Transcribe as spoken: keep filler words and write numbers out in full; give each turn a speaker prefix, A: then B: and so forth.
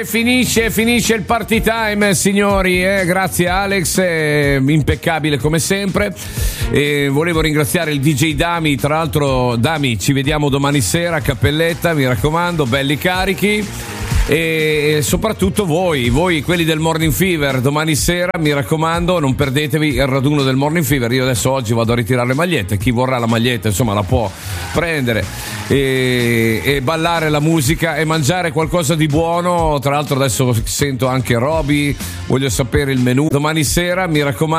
A: Finisce, finisce, finisce il party time, signori. Eh? Grazie Alex, eh, impeccabile come sempre. Eh, volevo ringraziare il D J Dami. Tra l'altro, Dami, ci vediamo domani sera a Cappelletta, mi raccomando, belli carichi. E soprattutto voi, voi quelli del Morning Fever, domani sera mi raccomando non perdetevi il raduno del Morning Fever. Io adesso oggi vado a ritirare le magliette, chi vorrà la maglietta insomma la può prendere e, e ballare la musica e mangiare qualcosa di buono. Tra l'altro adesso sento anche Roby, voglio sapere il menù domani sera, mi raccomando.